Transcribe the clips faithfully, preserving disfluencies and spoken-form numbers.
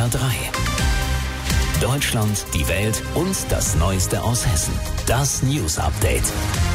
R drei. Deutschland, die Welt und das Neueste aus Hessen. Das News Update.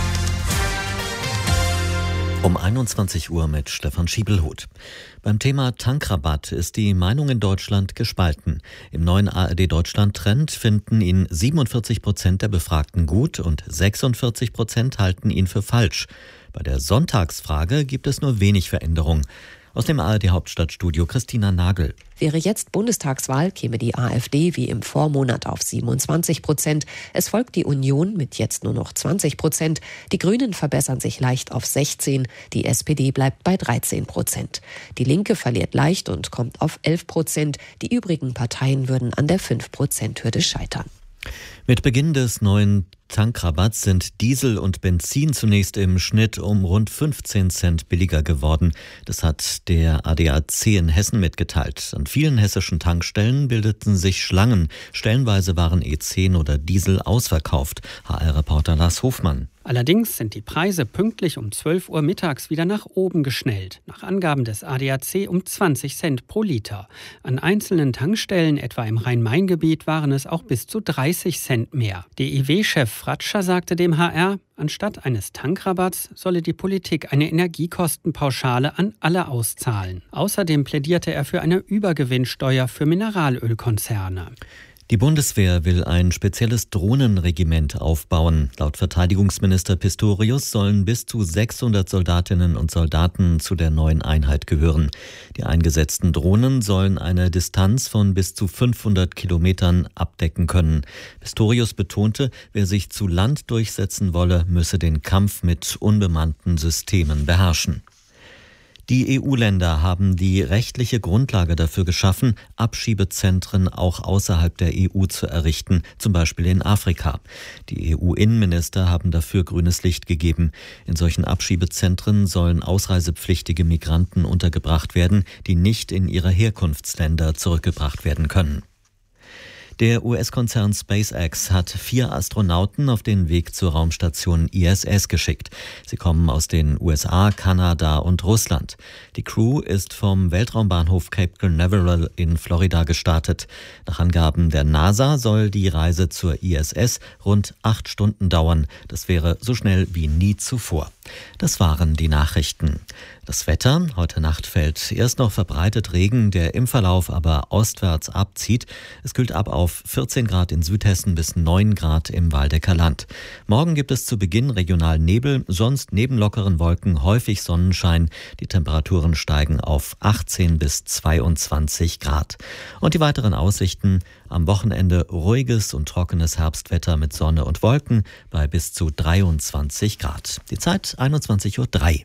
Um einundzwanzig Uhr mit Stefan Schiebelhuth. Beim Thema Tankrabatt ist die Meinung in Deutschland gespalten. Im neuen A R D-Deutschland-Trend finden ihn siebenundvierzig Prozent der Befragten gut und sechsundvierzig Prozent halten ihn für falsch. Bei der Sonntagsfrage gibt es nur wenig Veränderung. Aus dem A R D-Hauptstadtstudio Christina Nagel. Wäre jetzt Bundestagswahl, käme die AfD wie im Vormonat auf siebenundzwanzig Prozent. Es folgt die Union mit jetzt nur noch zwanzig Prozent. Die Grünen verbessern sich leicht auf sechzehn. Die S P D bleibt bei dreizehn Prozent. Die Linke verliert leicht und kommt auf elf Prozent. Die übrigen Parteien würden an der fünf Prozent Hürde scheitern. Mit Beginn des neuen Tankrabatts sind Diesel und Benzin zunächst im Schnitt um rund fünfzehn Cent billiger geworden. Das hat der A D A C in Hessen mitgeteilt. An vielen hessischen Tankstellen bildeten sich Schlangen. Stellenweise waren E zehn oder Diesel ausverkauft. H R-Reporter Lars Hofmann. Allerdings sind die Preise pünktlich um zwölf Uhr mittags wieder nach oben geschnellt. Nach Angaben des A D A C um zwanzig Cent pro Liter. An einzelnen Tankstellen, etwa im Rhein-Main-Gebiet, waren es auch bis zu dreißig Cent mehr. D I W-Chef Fratscher sagte dem H R, anstatt eines Tankrabatts solle die Politik eine Energiekostenpauschale an alle auszahlen. Außerdem plädierte er für eine Übergewinnsteuer für Mineralölkonzerne. Die Bundeswehr will ein spezielles Drohnenregiment aufbauen. Laut Verteidigungsminister Pistorius sollen bis zu sechshundert Soldatinnen und Soldaten zu der neuen Einheit gehören. Die eingesetzten Drohnen sollen eine Distanz von bis zu fünfhundert Kilometern abdecken können. Pistorius betonte, wer sich zu Land durchsetzen wolle, müsse den Kampf mit unbemannten Systemen beherrschen. Die E U-Länder haben die rechtliche Grundlage dafür geschaffen, Abschiebezentren auch außerhalb der E U zu errichten, zum Beispiel in Afrika. Die E U-Innenminister haben dafür grünes Licht gegeben. In solchen Abschiebezentren sollen ausreisepflichtige Migranten untergebracht werden, die nicht in ihre Herkunftsländer zurückgebracht werden können. Der U S-Konzern SpaceX hat vier Astronauten auf den Weg zur Raumstation I S S geschickt. Sie kommen aus den U S A, Kanada und Russland. Die Crew ist vom Weltraumbahnhof Cape Canaveral in Florida gestartet. Nach Angaben der NASA soll die Reise zur I S S rund acht Stunden dauern. Das wäre so schnell wie nie zuvor. Das waren die Nachrichten. Das Wetter: Heute Nacht fällt erst noch verbreitet Regen, der im Verlauf aber ostwärts abzieht. Es kühlt ab auf vierzehn Grad in Südhessen bis neun Grad im Waldecker Land. Morgen gibt es zu Beginn regional Nebel, sonst neben lockeren Wolken häufig Sonnenschein. Die Temperaturen steigen auf achtzehn bis zweiundzwanzig Grad. Und die weiteren Aussichten: Am Wochenende ruhiges und trockenes Herbstwetter mit Sonne und Wolken bei bis zu dreiundzwanzig Grad. Die Zeit einundzwanzig Uhr drei.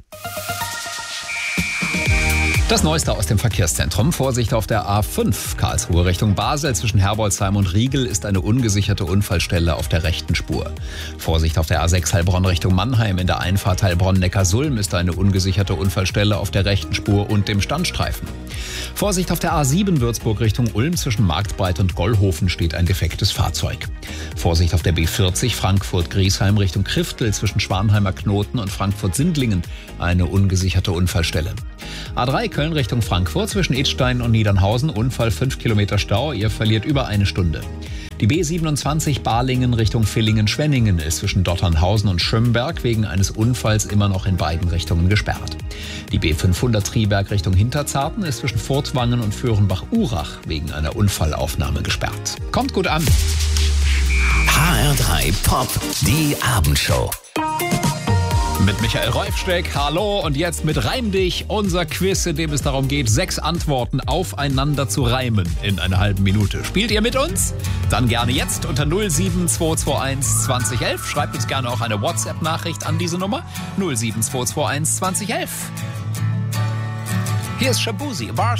Das Neueste aus dem Verkehrszentrum. Vorsicht auf der A fünf Karlsruhe Richtung Basel. Zwischen Herbolzheim und Riegel ist eine ungesicherte Unfallstelle auf der rechten Spur. Vorsicht auf der A sechs Heilbronn Richtung Mannheim. In der Einfahrt Heilbronn-Neckarsulm ist eine ungesicherte Unfallstelle auf der rechten Spur und dem Standstreifen. Vorsicht auf der A sieben Würzburg Richtung Ulm. Zwischen Marktbreit und Gollhofen steht ein defektes Fahrzeug. Vorsicht auf der B vierzig Frankfurt-Griesheim Richtung Kriftel. Zwischen Schwanheimer Knoten und Frankfurt-Sindlingen eine ungesicherte Unfallstelle. A drei Köln Richtung Frankfurt. Zwischen Idstein und Niedernhausen Unfall, fünf Kilometer Stau. Ihr verliert über eine Stunde. Die B siebenundzwanzig Balingen Richtung Villingen-Schwenningen ist zwischen Dotternhausen und Schömberg wegen eines Unfalls immer noch in beiden Richtungen gesperrt. Die B fünfhundert Triberg Richtung Hinterzarten ist zwischen Furtwangen und Föhrenbach-Urach wegen einer Unfallaufnahme gesperrt. Kommt gut an. H R drei Pop, die Abendshow. Mit Michael Reufsteck, hallo, und jetzt mit Reim dich, unser Quiz, in dem es darum geht, sechs Antworten aufeinander zu reimen in einer halben Minute. Spielt ihr mit uns? Dann gerne jetzt unter null sieben zwei zwei eins zwanzig elf. Schreibt uns gerne auch eine WhatsApp-Nachricht an diese Nummer null sieben zwei zwei eins zwanzig elf. Hier ist Shabuzi, Bars.